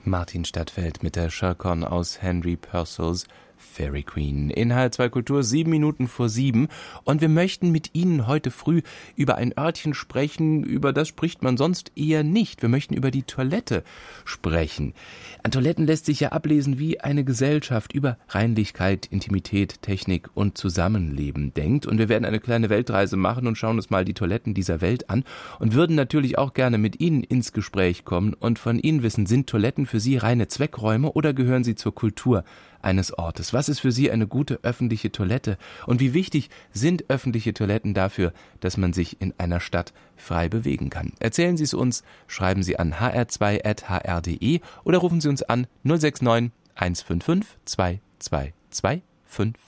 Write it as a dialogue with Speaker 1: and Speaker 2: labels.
Speaker 1: Martin Stadtfeld mit der Shercon aus Henry Purcells Fairy Queen. In HR2 Kultur 7:07 und wir möchten mit Ihnen heute früh über ein Örtchen sprechen, über das spricht man sonst eher nicht. Wir möchten über die Toilette sprechen. An Toiletten lässt sich ja ablesen, wie eine Gesellschaft über Reinlichkeit, Intimität, Technik und Zusammenleben denkt. Und wir werden eine kleine Weltreise machen und schauen uns mal die Toiletten dieser Welt an und würden natürlich auch gerne mit Ihnen ins Gespräch kommen und von Ihnen wissen, sind Toiletten für Sie reine Zweckräume oder gehören sie zur Kultur eines Ortes? Was ist für Sie eine gute öffentliche Toilette? Und wie wichtig sind öffentliche Toiletten dafür, dass man sich in einer Stadt frei bewegen kann? Erzählen Sie es uns, schreiben Sie an hr2@hr.de oder rufen Sie uns an 069 155 222 55.